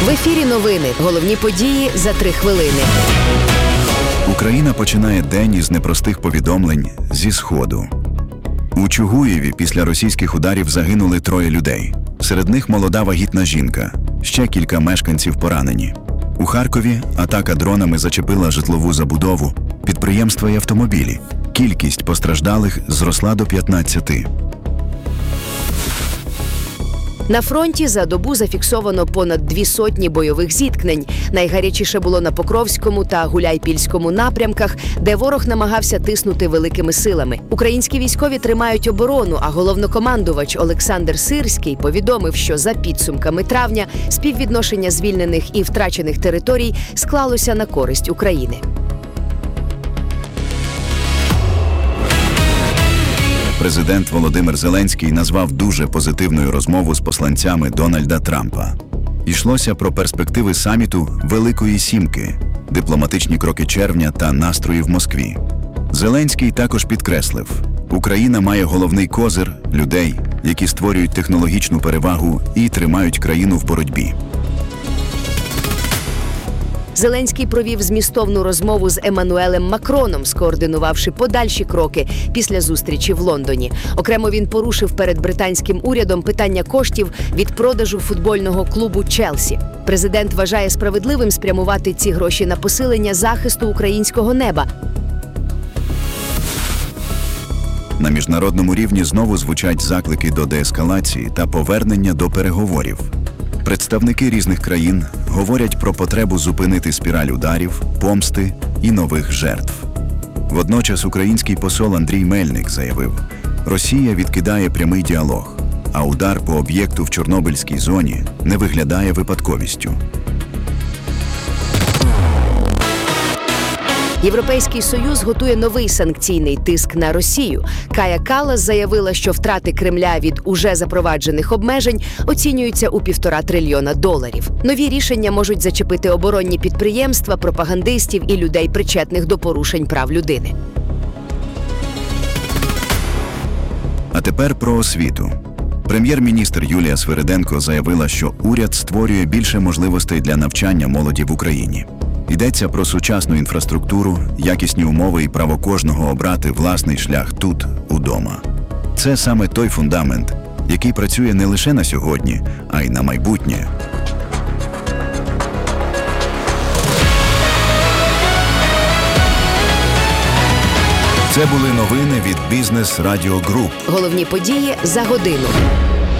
В ефірі новини. Головні події за 3 хвилини. Україна починає день із непростих повідомлень зі Сходу. У Чугуєві після російських ударів загинули 3 людей. Серед них молода вагітна жінка. Ще кілька мешканців поранені. У Харкові атака дронами зачепила житлову забудову, підприємства і автомобілі. Кількість постраждалих зросла до 15. На фронті за добу зафіксовано понад 200 бойових зіткнень. Найгарячіше було на Покровському та Гуляйпільському напрямках, де ворог намагався тиснути великими силами. Українські військові тримають оборону, а головнокомандувач Олександр Сирський повідомив, що за підсумками травня співвідношення звільнених і втрачених територій склалося на користь України. Президент Володимир Зеленський назвав дуже позитивною розмову з посланцями Дональда Трампа. Йшлося про перспективи саміту Великої Сімки, дипломатичні кроки червня та настрої в Москві. Зеленський також підкреслив, Україна має головний козир – людей, які створюють технологічну перевагу і тримають країну в боротьбі. Зеленський провів змістовну розмову з Еммануелем Макроном, скоординувавши подальші кроки після зустрічі в Лондоні. Окремо він порушив перед британським урядом питання коштів від продажу футбольного клубу «Челсі». Президент вважає справедливим спрямувати ці гроші на посилення захисту українського неба. На міжнародному рівні знову звучать заклики до деескалації та повернення до переговорів. Представники різних країн говорять про потребу зупинити спіраль ударів, помсти і нових жертв. Водночас український посол Андрій Мельник заявив, Росія відкидає прямий діалог, а удар по об'єкту в Чорнобильській зоні не виглядає випадковістю. Європейський Союз готує новий санкційний тиск на Росію. Кая Каллас заявила, що втрати Кремля від уже запроваджених обмежень оцінюються у $1,5 трильйона. Нові рішення можуть зачепити оборонні підприємства, пропагандистів і людей, причетних до порушень прав людини. А тепер про освіту. Прем'єр-міністр Юлія Свириденко заявила, що уряд створює більше можливостей для навчання молоді в Україні. Йдеться про сучасну інфраструктуру, якісні умови і право кожного обрати власний шлях тут, удома. Це саме той фундамент, який працює не лише на сьогодні, а й на майбутнє. Це були новини від Business Radio Group. Головні події за годину.